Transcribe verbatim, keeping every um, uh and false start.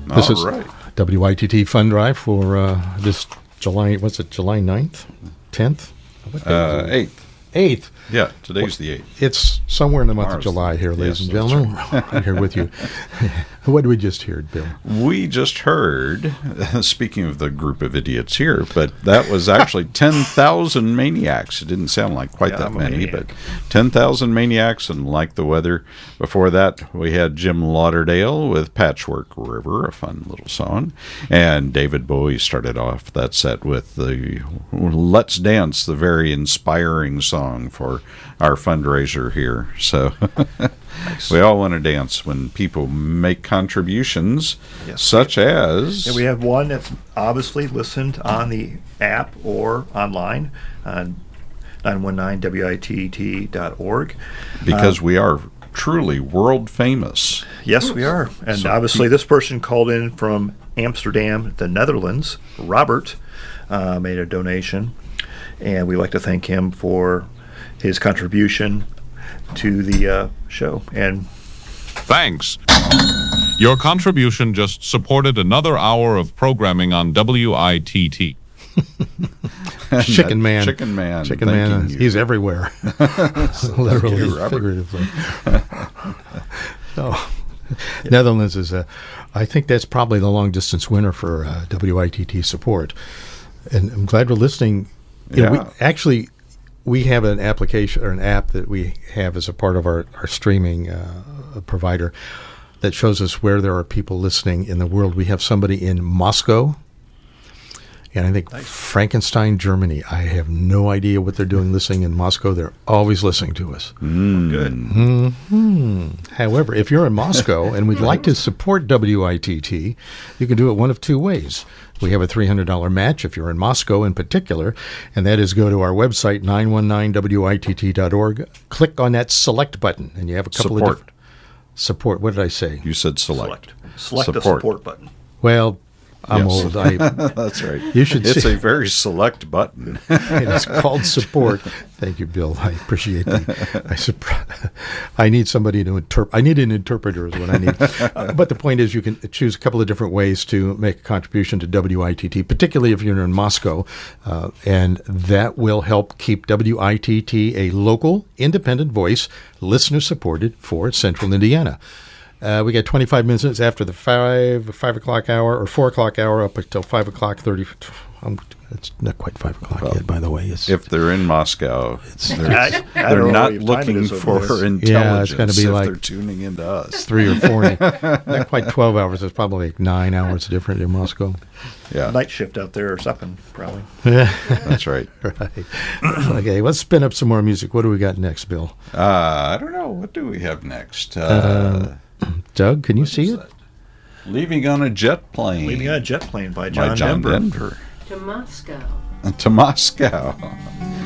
This All is right. W I T T Fund Drive for uh, this July, what's it, July ninth? tenth? Uh, eighth. eighth. Yeah, today's the eighth. It's somewhere in the month of Tomorrow's July the- here, ladies yes, and that's gentlemen. I'm here with you. What did we just hear, Bill? We just heard, speaking of the group of idiots here, but that was actually ten thousand Maniacs. It didn't sound like quite Yeah, that I'm a many, maniac. but ten thousand Maniacs and Like the Weather. Before that, we had Jim Lauderdale with Patchwork River, a fun little song. And David Bowie started off that set with the Let's Dance, the very inspiring song for our fundraiser here. So Nice. we all want to dance when people make contributions, Yes. such as... Yeah, we have one that's obviously listened on the app or online on nine one nine W I T T dot org. because we are truly world famous. Yes, we are. And So- obviously, this person called in from Amsterdam, the Netherlands. Robert uh, made a donation, and we'd like to thank him for his contribution to the uh, show. And Thanks. Your contribution just supported another hour of programming on W I T T. Chicken Man. Chicken Man. Chicken thanking Man. you. He's everywhere. Literally, you, Robert. figuratively. So, Netherlands is a, I think that's probably the long distance winner for uh, W I T T support. And I'm glad we're listening. You know, Yeah. we, actually, we have an application or an app that we have as a part of our, our streaming uh, provider that shows us where there are people listening in the world. We have somebody in Moscow. And I think Frankenstein, Germany. I have no idea what they're doing listening in Moscow. They're always listening to us. good. Hmm. However, if you're in Moscow and would like to support W I T T, you can do it one of two ways. We have a three hundred dollars match if you're in Moscow in particular, and that is go to our website, nine one nine W I T T dot org, click on that select button, and you have a couple Support. of different... Support. What did I say? You said select. Select. Select the Support. support button. Well, I'm Yes. old. I, That's right. You should It's see- a very select button. it is called support. Thank you, Bill. I appreciate that. I, supp- I need somebody to interpret. I need an interpreter is what I need. Uh, but the point is you can choose a couple of different ways to make a contribution to W I T T, particularly if you're in Moscow. Uh, and that will help keep W I T T a local, independent voice, listener-supported for Central Indiana. Uh, we got twenty-five minutes after the five five o'clock hour or four o'clock hour up until five o'clock thirty. Um, it's not quite five o'clock Well, yet, by the way. It's, If they're in Moscow, they're, I- I don't they're know not what your time it looking is over for there. intelligence Yeah, it's gonna be if like- they're tuning into us. three or four, not quite twelve hours. It's probably like nine hours different in Moscow. Yeah, Night shift out there or something, probably. that's right. Right. Okay, let's spin up some more music. What do we got next, Bill? Uh, I don't know. What do we have next? Uh, Doug, can you see it? Leaving on a Jet Plane Leaving on a Jet Plane by John, by John Denver. Denver. To Moscow. To Moscow.